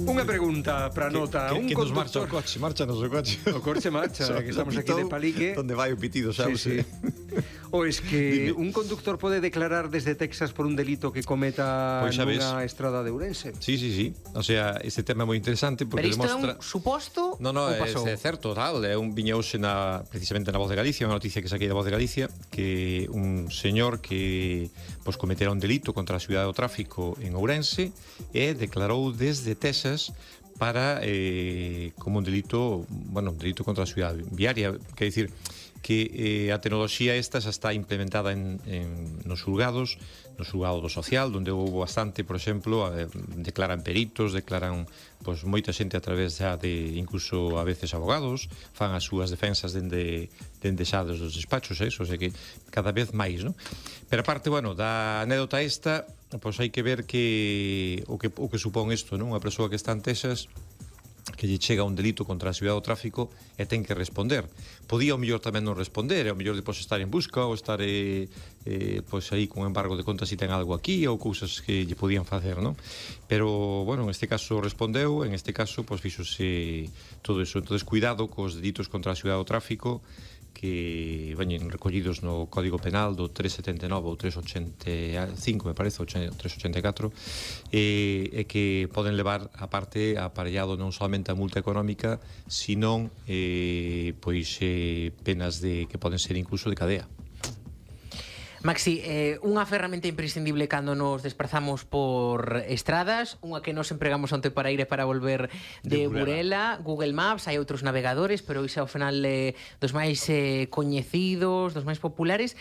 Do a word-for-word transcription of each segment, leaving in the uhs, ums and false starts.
Unha pregunta para nota. Que, que, un que nos marcha conductor... o coche, marcha nos o coche. O coche marcha, que estamos aquí de palique. Donde vai o pitido, sabes? Sí, sí. O es que Dime. un conductor pode declarar desde Texas por un delito que cometa pues nunha estrada de Ourense. Sí, sí, sí. O sea, este tema é moi interesante porque Pero isto demostra... é un suposto? No, no, é, é certo, tal. É un viñeuse na, precisamente na Voz de Galicia, unha noticia que saquei da Voz de Galicia, que un señor que pues, cometera un delito contra a ciudad do tráfico en Ourense e declarou desde Texas para eh, como un delito, bueno, un delito contra a ciudad viaria, quer dicir que eh, a tecnoloxía esta xa está implementada en, en nos xulgados, no xulgado do social, onde houve bastante, por exemplo, eh, declaran peritos, declaran pois moita xente a través xa de incluso a veces abogados, fan as súas defensas dende dende xa dos despachos, eso, o sea que cada vez máis, non? Pero aparte, bueno, da anécdota esta, pois hai que ver que o que o que supón isto, non? Unha persoa que está en Texas que lle chega un delito contra a ciudad do tráfico e ten que responder. Podía o mellor tamén non responder, e o mellor depois estar en busca ou estar eh, eh, pois aí con embargo de contas se ten algo aquí ou cousas que lle podían facer, non? Pero, bueno, en este caso respondeu, en este caso, pois fixose todo eso. Entonces, cuidado cos delitos contra a ciudad do tráfico que veñen recollidos no Código Penal do trescentos setenta e nove ou trescentos ochenta e cinco, me parece, ou trescentos ochenta e catro, e, e que poden levar a parte aparellado non solamente a multa económica, sino eh, pois eh, penas de que poden ser incluso de cadea. Maxi, eh, unha ferramenta imprescindible cando nos desplazamos por estradas, unha que nos empregamos onte para ir e para volver de, de Burela, Google Maps, hai outros navegadores, pero iso ao final eh, dos máis eh, coñecidos, dos máis populares.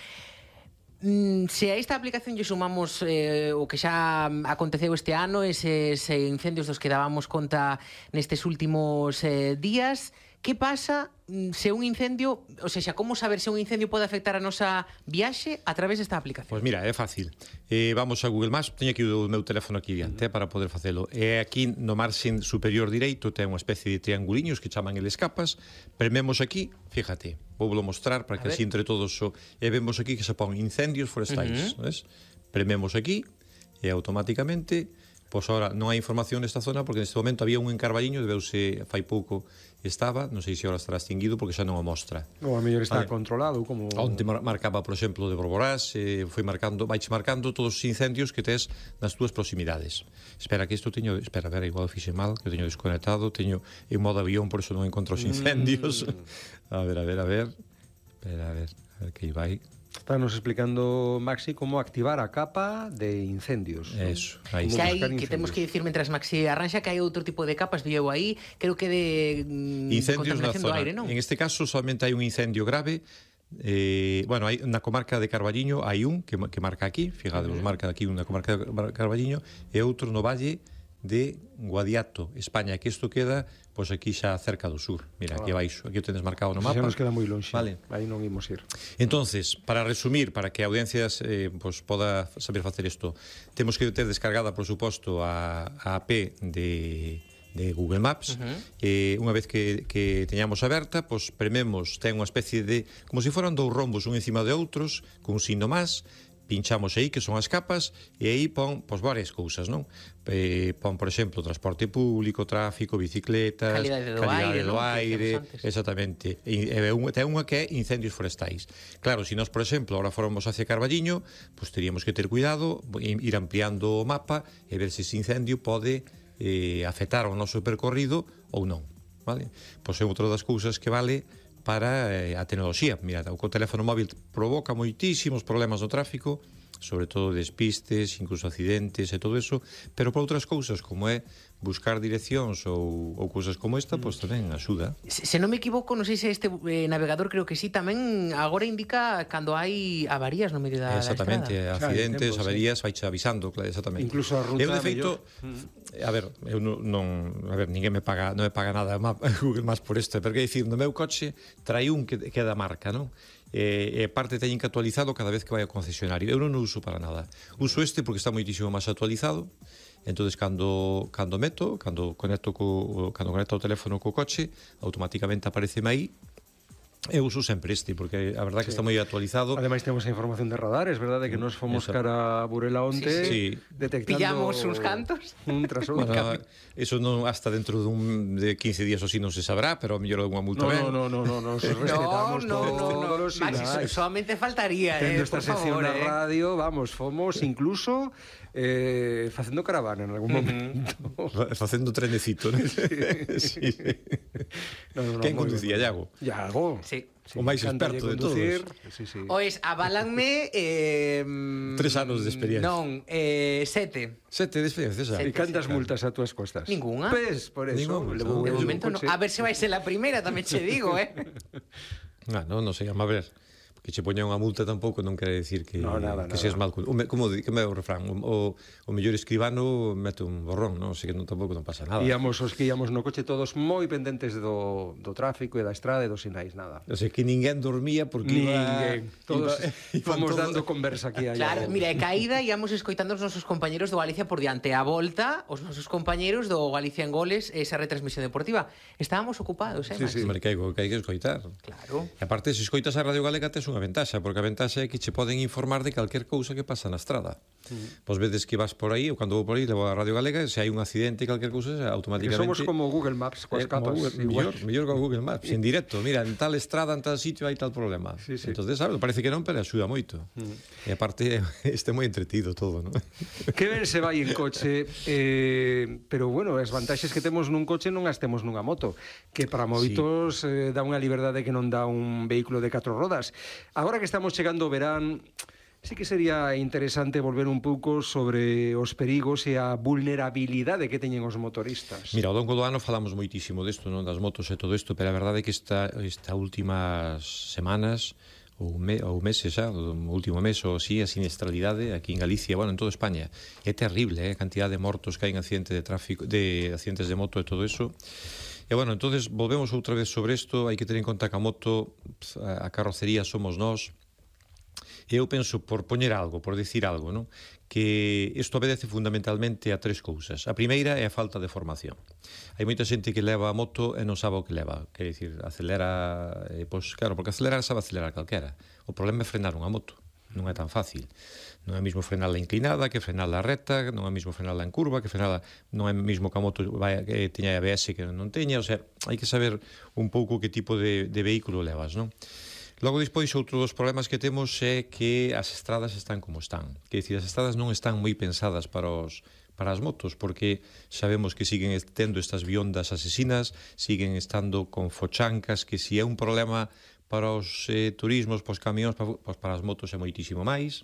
Mm, se a esta aplicación lle sumamos eh, o que xa aconteceu este ano, eses eh, incendios dos que dábamos conta nestes últimos eh, días, que pasa se un incendio, ou seja, como saber se un incendio pode afectar a nosa viaxe a través desta aplicación? Pois mira, é fácil. Eh, vamos a Google Maps, teño aquí o meu teléfono aquí diante, uh -huh. para poder facelo. E aquí no marxen superior direito ten unha especie de trianguliños que chaman eles capas. Prememos aquí, fíjate, vou volo mostrar para que así entre todos so, e vemos aquí que se pon incendios forestais, uh -huh. ¿ves? Prememos aquí e automáticamente pois agora non hai información nesta zona porque neste momento había un en Carballiño, debeuse fai pouco estaba, non sei se agora estará extinguido porque xa non o mostra. Ou a mellor está vale. controlado como... Onte marcaba, por exemplo, de Borborás, eh, foi marcando, vaiche marcando todos os incendios que tes nas túas proximidades. Espera que isto teño, espera, a ver, igual fixe mal, que o teño desconectado, teño en modo avión, por eso non encontro os incendios. Mm. A ver, a ver, a ver. Espera, a ver, a ver que aí vai. Estános explicando, Maxi, como activar a capa de incendios. Eso, aí que, hai, que temos que dicir, mentras Maxi arranxa, que hai outro tipo de capas, villeu aí, creo que de, mm, incendios de na zona. Aire, non? En este caso, solamente hai un incendio grave. Eh, bueno, hai na comarca de Carballiño hai un que, que marca aquí, fíjate, uh -huh. marca aquí unha comarca de Carballiño, e outro no Valle de Guadiato, España, que isto queda pois aquí xa cerca do sur. Mira, aquí abaixo, aquí o tenes marcado no mapa. Xa nos queda moi longe, vale. Aí non imos ir. Entonces, para resumir, para que a audiencia eh, pois poda saber facer isto, temos que ter descargada, por suposto, a, a app de de Google Maps. Uh -huh. eh, unha vez que, que teñamos aberta, pois prememos, ten unha especie de como se foran dous rombos un encima de outros, con un signo máis, pinchamos aí, que son as capas, e aí pon, pois, varias cousas, non? Eh, pon, por exemplo, transporte público, tráfico, bicicletas, calidade do calidade aire, do ¿no? aire, exactamente. E, e un, ten unha que é incendios forestais. Claro, se nós, por exemplo, agora fóramos hacia Carballiño, pois teríamos que ter cuidado, ir ampliando o mapa e ver se ese incendio pode eh, afectar o noso percorrido ou non, vale? Pois é outra das cousas que vale para eh, a tecnoloxía. Mira, o teléfono móvil provoca moitísimos problemas no tráfico, sobre todo despistes, incluso accidentes e todo eso, pero por outras cousas, como é buscar direccións ou, ou cousas como esta, pois pues, tamén axuda. Se, se non me equivoco, non sei se este eh, navegador, creo que sí, tamén agora indica cando hai avarías no medio da, exactamente, da estrada. accidentes, claro, averías, sí. Vaiche avisando, claro, exactamente. Incluso a ruta eu, de feito, mellor... a ver, eu non, non, a ver, ninguén me paga, non me paga nada Google Maps por isto, porque dicir, no meu coche trai un que, que é da marca, non? E, e parte teñen que actualizado cada vez que vai ao concesionario. Eu non o uso para nada. Uso este porque está moitísimo máis actualizado. Entonces cando cando meto, cando conecto co cando conecto o teléfono co coche, automáticamente apareceme aí Eu uso sempre este, porque a verdade sí. que está moi actualizado. Ademais temos a información de radares, verdade? Que nos fomos Eso. cara a Burela onte sí, sí. detectando... Pillamos uns cantos. Un tras outro. Bueno, eso non hasta dentro dun, de quince días ou si non se sabrá, pero a mellor alguna multa no, ben. No, no, no, no, nos respetamos no, no, todos no, no. os Maxi, sinais. solamente faltaría, Tendo eh, esta por sección favor, na eh. radio, vamos, fomos incluso eh, facendo caravana en algún momento. Facendo trenecito, ¿no? Sí. sí. No, no, no, Quen conducía, Iago? Iago. Sí. Sí, o máis experto de todos. Sí, sí. Ois, avalanme eh, tres anos de experiencia. Non, eh, sete. Sete de experiencia, E cantas multas a túas costas? Ninguna. Pues, por eso. Ninguna. De momento no. A ver se vai ser a primeira, tamén che digo, eh. Ah, non, non sei, a ver. Que che poña unha multa tampouco non quere decir que, no, nada, que nada. seas mal. O me, como di, que me é o refrán, o, o mellor escribano mete un borrón, non? Así que non tampouco non pasa nada. Íamos os que íamos no coche todos moi pendentes do, do tráfico e da estrada e dos sinais, nada. O sea, que ninguén dormía porque ninguén. Iba, todos iba, fomos todo... dando conversa aquí allá. Claro, mira, e caída íamos escoitando os nosos compañeros do Galicia por diante. A volta, os nosos compañeros do Galicia en Goles, esa retransmisión deportiva. Estábamos ocupados, eh, sí, Maxi? sí. Hombre, que hai, que hai que escoitar. Claro. E aparte, se escoitas a Radio Galega, tes unha ventaxa, porque a ventaxa é que che poden informar de calquer cousa que pasa na estrada. Uh-huh. Vos vedes que vas por aí, ou cando vou por aí, levo a Radio Galega, se hai un accidente, calquer cousa, automáticamente... Que somos como Google Maps, coas eh, capas. Google, mellor, mellor que Google Maps, en directo. Mira, en tal estrada, en tal sitio, hai tal problema. Sí, sí. Entonces, sabes, parece que non, pero axuda moito. Uh-huh. E aparte, este moi entretido todo, non? Que ben se vai en coche, eh, pero, bueno, as vantaxes que temos nun coche non as temos nunha moto, que para moitos sí. eh, dá unha liberdade que non dá un vehículo de catro rodas. Agora que estamos chegando ao verán, sí que sería interesante volver un pouco sobre os perigos e a vulnerabilidade que teñen os motoristas. Mira, ao longo do ano falamos moitísimo desto, non, das motos e todo isto, pero a verdade é que esta, esta últimas semanas ou, me, ou meses xa, o último mes ou así, a siniestralidade aquí en Galicia, bueno, en toda España, é terrible, eh, a cantidad de mortos que hai en accidentes de tráfico, de accidentes de moto e todo eso. E bueno, entonces volvemos outra vez sobre isto, hai que ter en conta que a moto, a carrocería somos nós. E eu penso, por poñer algo, por decir algo, non? Que isto obedece fundamentalmente a tres cousas. A primeira é a falta de formación. Hai moita xente que leva a moto e non sabe o que leva. Quer dicir, acelera... Eh, pois, claro, porque acelerar sabe acelerar calquera. O problema é frenar unha moto. Non é tan fácil. Non é mesmo frenarla inclinada que frenarla recta, non é mesmo frenarla en curva, que frenarla... Non é mesmo que a moto vai, que teña A B S que non teña. O sea, hai que saber un pouco que tipo de, de vehículo levas, non? Logo, despois, outro dos problemas que temos é que as estradas están como están. Quer dicir, as estradas non están moi pensadas para os para as motos, porque sabemos que siguen tendo estas biondas asesinas, siguen estando con fochancas, que si é un problema para os eh, turismos, para os camións, para, para as motos é moitísimo máis.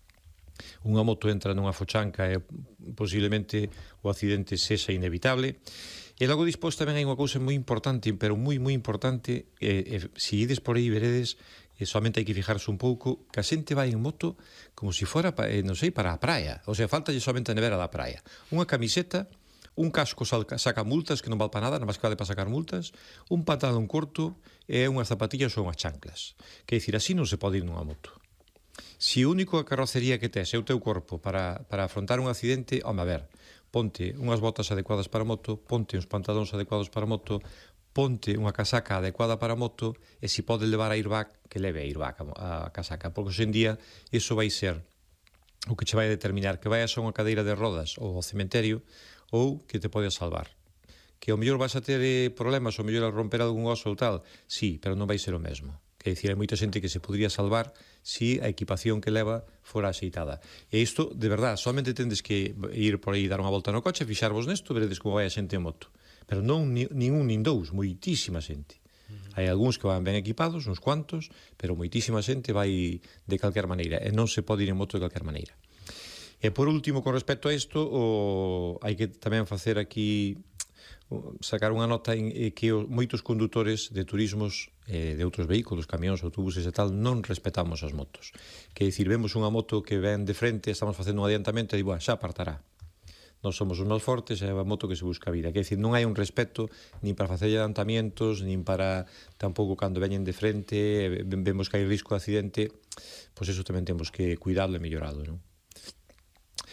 Unha moto entra nunha fochanca e posiblemente o accidente sexa inevitable. E logo dispois tamén hai unha cousa moi importante, pero moi, moi importante, eh, eh, se ides por aí veredes, eh, solamente hai que fijarse un pouco, que a xente vai en moto como se fora, eh, non sei, para a praia. O sea, faltalle solamente a nevera da praia. Unha camiseta, un casco saca, saca multas, que non val para nada, nada máis que vale para sacar multas, un pantalón corto e unhas zapatillas ou unhas chanclas. Que dicir, así non se pode ir nunha moto. Se o único a carrocería que tes é o teu corpo para, para afrontar un accidente, home, a ver, ponte unhas botas adecuadas para a moto, ponte uns pantalóns adecuados para a moto, ponte unha casaca adecuada para a moto e se pode levar a airbag, que leve a airbag a, a casaca, porque hoxe en día iso vai ser o que che vai determinar que vayas a unha cadeira de rodas ou ao cementerio ou que te podes salvar. Que ao mellor vas a ter eh, problemas, ou mellor a romper algún oso ou tal, sí, pero non vai ser o mesmo. Que dicir, hai moita xente que se podría salvar se a equipación que leva fora axeitada. E isto, de verdad, solamente tendes que ir por aí, dar unha volta no coche, fixarvos nesto, veredes como vai a xente en moto. Pero non ni, nin un nin dous, moitísima xente. Uh-huh. Hai algúns que van ben equipados, uns cuantos, pero moitísima xente vai de calquer maneira, e non se pode ir en moto de calquer maneira. E por último, con respecto a isto, o, hai que tamén facer aquí sacar unha nota en eh, que o, moitos condutores de turismos eh, de outros vehículos, camións, autobuses e tal, non respetamos as motos. Que dicir, vemos unha moto que ven de frente, estamos facendo un adiantamento e digo, ah, xa apartará. Nós somos os máis fortes e é a moto que se busca a vida. Que dicir, non hai un respeto nin para facer adiantamentos, nin para tampouco cando veñen de frente, vemos que hai risco de accidente, pois eso tamén temos que cuidarlo e mellorado, non?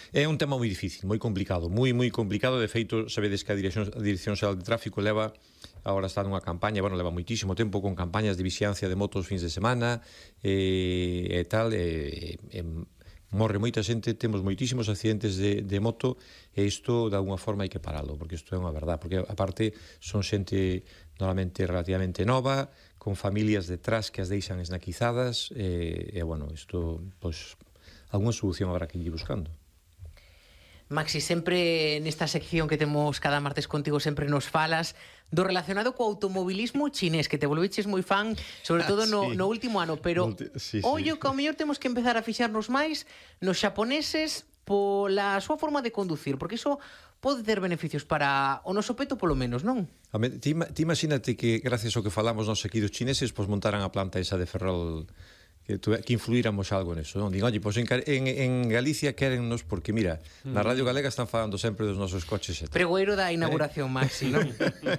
É un tema moi difícil, moi complicado, moi, moi complicado. De feito, sabedes que a Dirección, a Dirección Xeral de Tráfico leva, agora está nunha campaña, bueno, leva moitísimo tempo con campañas de vixiancia de motos fins de semana e, e tal, e, e morre moita xente, temos moitísimos accidentes de, de moto, e isto de alguna forma hai que paralo, porque isto é unha verdad, porque aparte son xente normalmente relativamente nova, con familias detrás que as deixan esnaquizadas, e, e bueno, isto, pois, alguna solución habrá que ir buscando. Maxi, sempre nesta sección que temos cada martes contigo sempre nos falas do relacionado co automobilismo chinés, que te volveches moi fan, sobre todo no, sí. no último ano, pero sí, sí. ollo que ao mellor temos que empezar a fixarnos máis nos xaponeses pola súa forma de conducir, porque iso pode ter beneficios para o noso peto polo menos, non? Ti, ti imagínate que gracias ao que falamos nos aquí dos chineses, pois montaran a planta esa de Ferrol, que, que influíramos algo neso, non? Digo, oye, pois en, en, en Galicia quérennos porque, mira, mm. na Radio Galega están falando sempre dos nosos coches e tal. Pregoeiro da inauguración, eh? Maxi, non?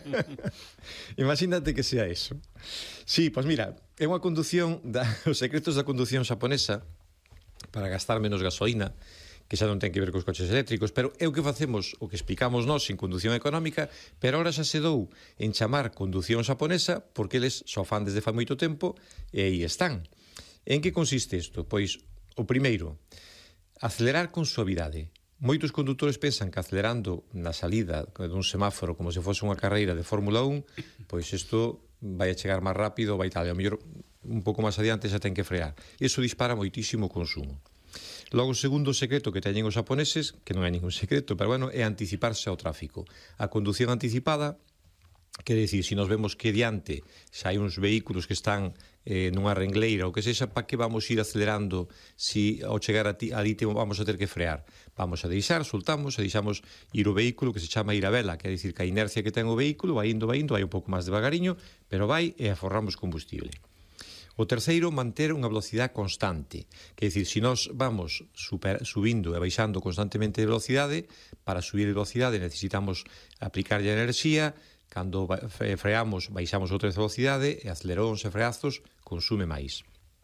Imagínate que sea eso. Sí, pois mira, é unha condución, da, os secretos da condución xaponesa para gastar menos gasolina, que xa non ten que ver cos coches eléctricos, pero é o que facemos, o que explicamos nós en condución económica, pero ahora xa se dou en chamar condución xaponesa porque eles só fan desde fa moito tempo e aí están. En que consiste isto? Pois, o primeiro, acelerar con suavidade. Moitos condutores pensan que acelerando na salida dun semáforo como se fose unha carreira de Fórmula un, pois isto vai a chegar máis rápido, vai tal, e ao mellor un pouco máis adiante xa ten que frear. Iso dispara moitísimo o consumo. Logo, o segundo secreto que teñen os japoneses, que non é ningún secreto, pero bueno, é anticiparse ao tráfico. A condución anticipada, quere dicir, se nos vemos que diante xa hai uns vehículos que están eh, nunha rengleira ou que sexa, para que vamos ir acelerando se ao chegar a ti, ali vamos a ter que frear? Vamos a deixar, soltamos e deixamos ir o vehículo que se chama ir a vela, quere dicir que a inercia que ten o vehículo vai indo, vai indo, vai un pouco máis devagariño, pero vai e aforramos combustible. O terceiro, manter unha velocidade constante. Quer dicir, se nós vamos super, subindo e baixando constantemente de velocidade, para subir de velocidade necesitamos aplicarlle enerxía, cando freamos baixamos outra velocidade e aceleróns e freazos consume máis.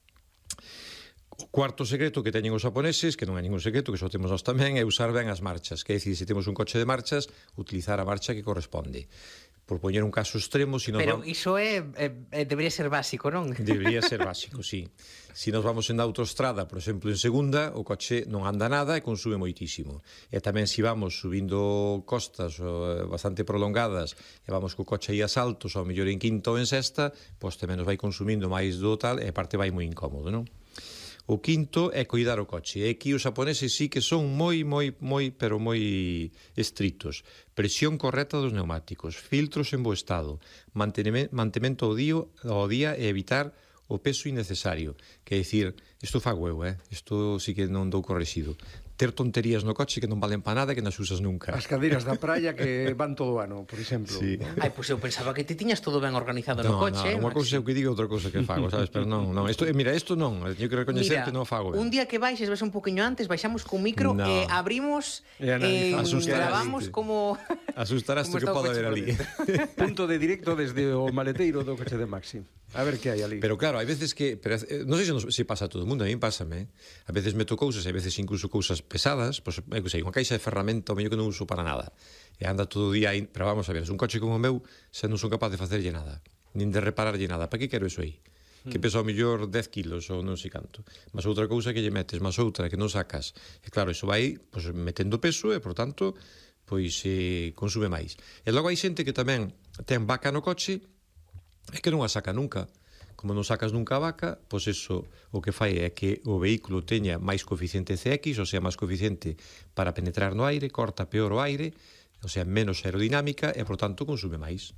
O cuarto secreto que teñen os japoneses, que non é ningún secreto, que só temos nós tamén, é usar ben as marchas. Quer dicir, se temos un coche de marchas, utilizar a marcha que corresponde. Por poñer un caso extremo, si nos Pero vamos... iso é, é, é debería ser básico, non? Debería ser básico, sí. Se nos vamos en autoestrada, por exemplo, en segunda, o coche non anda nada e consume moitísimo. E tamén se vamos subindo costas o, bastante prolongadas e vamos co coche aí a saltos, ao mellor en quinta ou en sexta, pois tamén nos vai consumindo máis do tal e a parte vai moi incómodo, non? O quinto é cuidar o coche. E aquí os japoneses sí que son moi, moi, moi, pero moi estritos. Presión correcta dos neumáticos, filtros en bo estado, mantemento ao día, ao día e evitar o peso innecesario. Que é dicir, isto fago eu, eh? Isto sí que non dou correxido. Ter tonterías no coche que non valen para nada e que nas usas nunca. As cadeiras da praia que van todo o ano, por exemplo. Sí. Ai, pois eu pensaba que te tiñas todo ben organizado no, no coche. Non, unha cousa é o que digo, outra cousa que fago, sabes? Pero non, non. Isto, mira, isto non. Eu que recoñecer que non fago ben. Un día que baixes, ves un poquinho antes, baixamos cun micro no. e abrimos e eh, grabamos como... Asustarás tú que pode haber ali. Punto de directo desde o maleteiro do coche de Maxi. A ver que hai ali. Pero claro, hai veces que... Pero, non sei se, nos, se pasa a todo o mundo, a mí pásame. A veces meto cousas, a veces incluso cousas pesadas, pois, eu que sei, unha caixa de ferramenta o mellor que non uso para nada. E anda todo o día aí, pero vamos a ver, un coche como o meu, xa non son capaz de facerlle nada, nin de repararlle nada. Para que quero eso aí? Que pesa ao mellor dez kilos ou non sei canto. Mas outra cousa que lle metes, mas outra que non sacas. E claro, iso vai pois, metendo peso e, por tanto, pois eh, consume máis. E logo hai xente que tamén ten vaca no coche e que non a saca nunca. Como non sacas nunca a vaca, pois eso o que fai é que o vehículo teña máis coeficiente C X, ou sea, máis coeficiente para penetrar no aire, corta peor o aire, ou sea, menos aerodinámica e, por tanto, consume máis.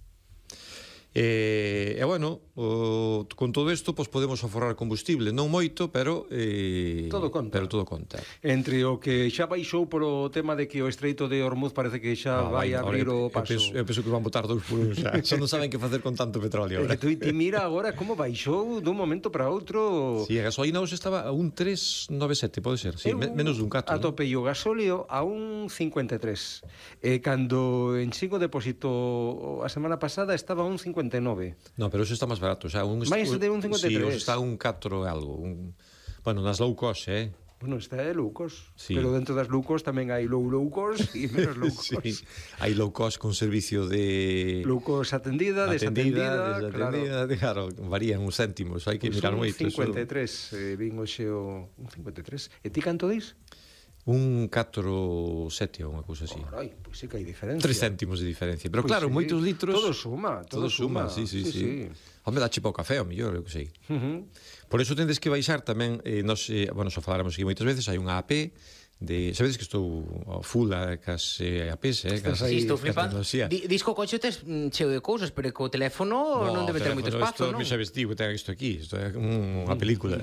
E, e bueno, o, con todo isto, pois podemos aforrar combustible, non moito, pero eh, todo conta. Pero todo conta. Entre o que xa baixou polo tema de que o Estreito de Hormuz parece que xa ah, vai, vai abrir o paso. Eu penso, eu penso que van botar dous por un xa. Xa non saben que facer con tanto petróleo. É que tú ti mira agora como baixou dun momento para outro. Si, sí, a gasolina hoxe estaba a un tres nove sete, pode ser, sí, eu, menos dun catro. Atopei o gasóleo a un cincuenta e tres. E cando en Chico deposito a semana pasada estaba a un cincuenta e nove. No, pero eso está máis barato, xa un máis de un cincuenta e tres. Sí, está un catro e algo, un bueno, nas low cost, eh. Bueno, esta é low cost, Sí. pero dentro das low cost tamén hai low low cost e menos low cost. Sí. Hai low cost con servicio de... Low cost atendida, desatendida, desatendida, claro. claro, varían uns céntimos, hai que Pois mirar un moito. cincuenta e tres, eh, vin hoxe o un cincuenta e tres. E ti canto dis? Un catro sete ou unha cousa así. Carai, pois sí que hai diferencia. Tres céntimos de diferencia. Pero Pois claro, sí. moitos litros... Todo suma, todo, Todo suma, sí, sí, sí. Home, dache para o café, ao mellor, eu que sei. Uh -huh. Por eso tendes que baixar tamén, eh, nos, eh, bueno, xa faláramos aquí moitas veces, hai unha A P de, sabedes que estou ao full a, cas eh, A Ps, eh, cas, Sí, estou cas flipando. tecnoloxía. Di, disco coche tes mm, cheo de cousas, pero co teléfono non debe ter moito espazo, non? Isto, xa vestido, ten isto aquí, isto é unha película.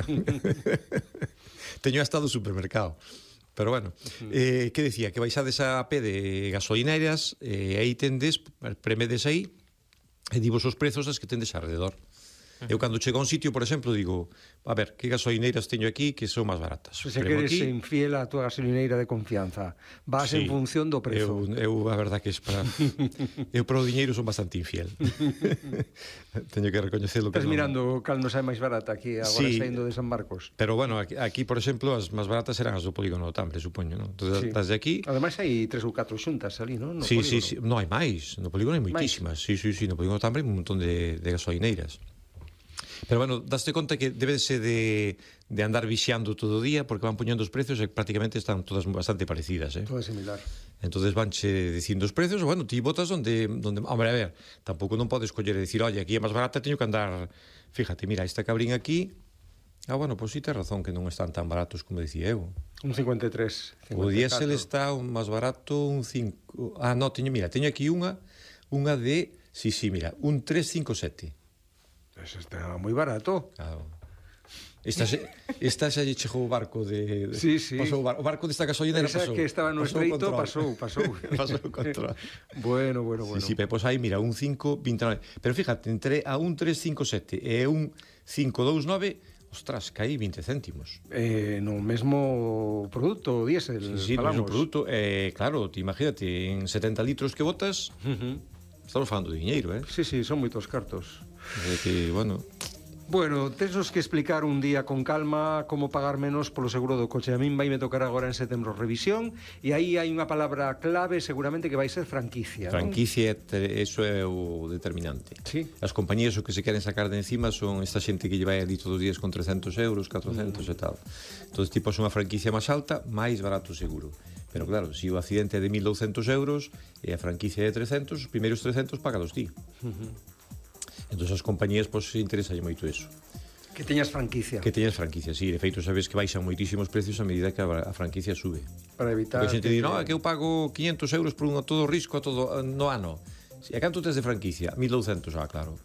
Teño hasta do supermercado. Pero bueno, eh, que decía? Que baixades a A P de gasolineiras e eh, aí tendes, premedes aí e divos os prezos das que tendes alrededor. Eu cando chego a un sitio, por exemplo, digo, a ver, que gasolineiras teño aquí que son máis baratas. Se que eres aquí infiel á tua gasolineira de confianza, vas sí, en función do prezo. Eu, eu a verdad que es para eu para o diñeiro son bastante infiel. Teño que recoñecelo que Estás non... mirando cal nos é máis barata aquí agora sí, saindo de San Marcos. Pero bueno, aquí, aquí por exemplo, as máis baratas serán as do Polígono do Tambre, supoño, non? Entón, sí. das de aquí... Ademais hai tres ou catro xuntas ali, non? No sí, polígono. sí, sí, non hai máis. No Polígono hai moitísimas. Sí, sí, sí, no Polígono do Tambre hai un montón de, de gasolineiras. Pero bueno, daste conta que debese de, de andar vixiando todo o día porque van poñendo os precios e prácticamente están todas bastante parecidas, eh? Todo similar. Entonces vanche dicindo os precios, bueno, ti botas onde, onde... Hombre, a ver, tampouco non podes coller e dicir, oye, aquí é máis barata, teño que andar... Fíjate, mira, esta cabrín aquí... Ah, bueno, pois pues, si sí, tes razón que non están tan baratos como dicía eu. Un cincuenta e tres. O diésel está un máis barato, un cinco... Ah, no, teño, mira, teño aquí unha, unha de... Sí, sí, mira, un tres cinco sete. Eso está moi barato. Claro. Esta se, esta xa lle chegou o barco de, de sí, sí. Pasou o, bar, o barco desta gasolinera Esa pasou. que estaba no estreito pasou, pasou. Pasou o control. Bueno, bueno, bueno. Sí, sí, pero pois aí, mira, un cinco vinte e nove. Pero fíjate, entre a un tres cinco sete e un cinco dous nove, ostras, caí vinte céntimos. Eh, no mesmo produto, diésel, sí, sí, falamos. no mesmo produto, eh, claro, te imagínate, en setenta litros que botas, uh -huh. estamos falando de diñeiro, eh? Sí, sí, son moitos cartos. De que, bueno... Bueno, tesos que explicar un día con calma como pagar menos polo seguro do coche. A min vai me tocar agora en setembro revisión e aí hai unha palabra clave seguramente que vai ser franquicia. Franquicia, ¿no? Eso é o determinante. Sí. As compañías o que se queren sacar de encima son esta xente que lle vai ali todos os días con trescentos euros, catrocentos mm. e tal. Entón, tipo, é unha franquicia máis alta, máis barato seguro. Pero claro, se si o accidente é de mil douscentos euros e a franquicia é de trescentos, os primeiros trescentos pagados ti. Uh -huh. Entón, as compañías, pois, pues, interesa moito eso. Que teñas franquicia. Que teñas franquicia, sí. De feito, sabes que baixan moitísimos precios a medida que a franquicia sube. Para evitar... Porque a xente que... di, no, é que eu pago quinhentos euros por un todo risco a todo no ano. E a canto tes de franquicia? mil douscentos, ah, claro.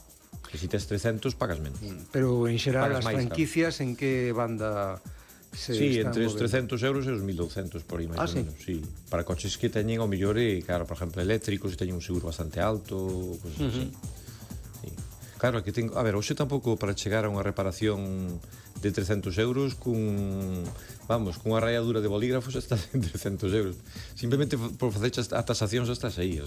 E se tes trescentos, pagas menos. Pero, en xeral, pagas as máis, franquicias, claro. En que banda... Se sí, entre os trescentos euros e os mil douscentos por aí máis ah, ou menos, sí. Para coches que teñen ao mellor, e, claro, por exemplo, eléctricos, e teñen un seguro bastante alto, pues, uh -huh. así. Sí. Claro, que tengo, a ver, hoxe tampouco para chegar a unha reparación de trescentos euros cun, vamos, cunha rayadura de bolígrafos está en trescentos euros. Simplemente por facer a tasación xa estás aí, o